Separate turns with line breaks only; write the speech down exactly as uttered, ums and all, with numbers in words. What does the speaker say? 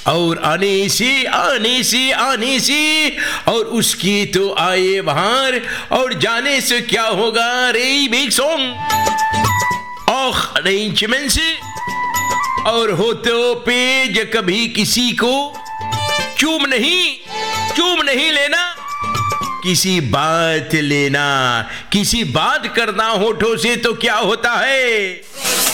और आने से आने से आने से और उसकी तो आए बाहर और जाने से क्या होगा रे बिग सॉन्ग और अरेंजमेंट से और होते पे कभी किसी को चूम नहीं चूम नहीं लेना, किसी बात लेना, किसी बात करना होठों से तो क्या होता है।